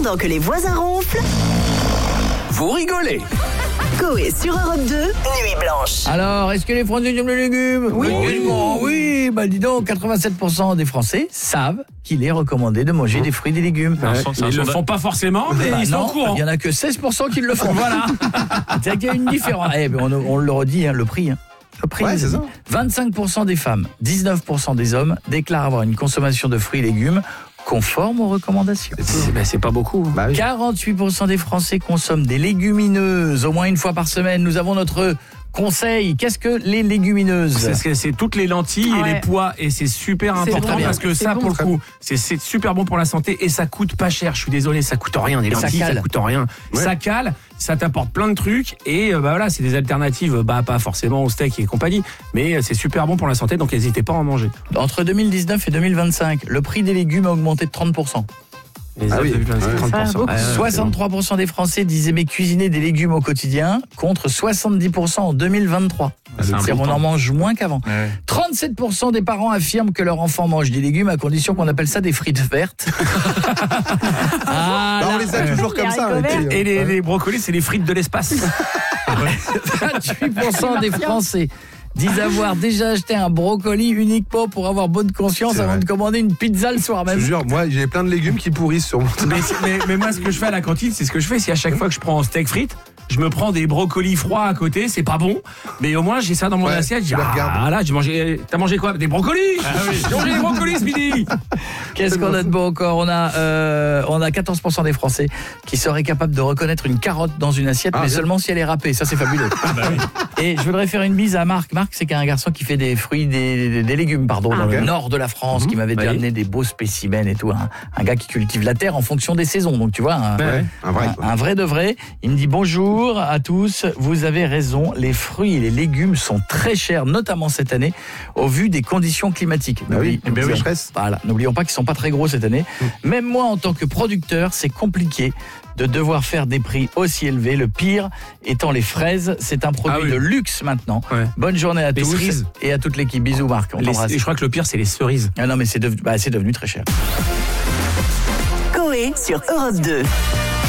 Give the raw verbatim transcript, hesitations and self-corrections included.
Pendant que les voisins ronflent, vous rigolez. Coé sur Europe deux, Nuit Blanche. Alors, est-ce que les Français aiment les légumes? Oui. Oui, bon, oui, bah dis donc, quatre-vingt-sept pour cent des Français savent qu'il est recommandé de manger des fruits et des légumes. Ouais. Ils le font pas forcément, mais Bah ils sont non, au courant. il y en a que seize pour cent qui le font. Voilà. C'est qu'il y a une différence. Eh, ben, on, on le redit, hein, le prix. Hein. Le prix, Ouais, les c'est amis. ça. vingt-cinq pour cent des femmes, dix-neuf pour cent des hommes déclarent avoir une consommation de fruits et légumes conforme aux recommandations. C'est, ben, c'est pas beaucoup. Bah oui. quarante-huit pour cent des Français consomment des légumineuses au moins une fois par semaine. Nous avons notre conseil. Qu'est-ce que les légumineuses? C'est, c'est, c'est toutes les lentilles et Ouais. les pois et c'est super C'est important bon. parce que C'est ça bon. pour le coup c'est, c'est super bon pour la santé et ça coûte pas cher. Je suis désolé, ça coûte rien. Les Et ça lentilles ça, cale. coûte rien. Ouais. Ça cale, ça t'apporte plein de trucs et euh, bah voilà, c'est des alternatives, bah pas forcément au steak et compagnie, mais euh, c'est super bon pour la santé, donc n'hésitez pas à en manger. Entre deux mille dix-neuf et deux mille vingt-cinq, le prix des légumes a augmenté de trente pour cent. Les Ah autres, oui. vous avez vu, c'est Ouais. trente pour cent. Ça, beaucoup. Ouais, ouais, c'est soixante-trois pour cent des Français disent aimer cuisiner des légumes au quotidien contre soixante-dix pour cent en deux mille vingt-trois. C'est C'est-à-dire on important. en mange moins qu'avant. Ouais. trente-sept pour cent des parents affirment que leur enfant mange des légumes à condition qu'on appelle ça des frites vertes. Ah, Bah, on là, les a toujours Les comme ça. haricots et puis, verts. euh, Et les, les brocolis, c'est les frites de l'espace. vingt-huit pour cent des Français disent avoir déjà acheté un brocoli uniquement pour avoir bonne conscience C'est avant vrai. de commander une pizza le soir Je même. te jure, moi j'ai plein de légumes qui pourrissent sur mon mais, c'est- mais, mais moi, ce que je fais à la cantine, c'est ce que je fais. Si à chaque fois que je prends un steak frites, je me prends des brocolis froids à côté, c'est pas bon. Mais au moins, j'ai ça dans mon Ouais, assiette. Je dis, tu les regardes. ah là, j'ai mangé. T'as mangé quoi? Des brocolis? J'ai mangé des brocolis ce midi. Qu'est-ce qu'on a de beau encore? On a, euh, on a quatorze pour cent des Français qui seraient capables de reconnaître une carotte dans une assiette, Ah, mais bien. seulement si elle est râpée. Ça, c'est fabuleux. Et je voudrais faire une bise à Marc. Marc, c'est un garçon qui fait des fruits, des, des, des légumes, pardon, dans ok. le nord de la France, qui m'avait déjà Oui. amené des beaux spécimens et tout. Un, un gars qui cultive la terre en fonction des saisons. Donc, tu vois, un, Ouais, un vrai. un, quoi. un vrai de vrai. Il me dit bonjour à tous. Vous avez raison. Les fruits et les légumes sont très chers, notamment cette année, au vu des conditions climatiques. Bah oui, N'oublie- ben oui. n'oublions- Voilà. N'oublions pas qu'ils sont pas très gros cette année. Mm. Même moi, en tant que producteur, c'est compliqué de devoir faire des prix aussi élevés. Le pire étant les fraises. C'est un produit Ah oui. de luxe maintenant. Ouais. Bonne journée à Les tous cerises. et à toute l'équipe. Bisous Marc. On Les- t'embrasse. et je crois que le pire, c'est les cerises. Ah non mais c'est devenu, bah, c'est devenu très cher. Coé sur Europe deux.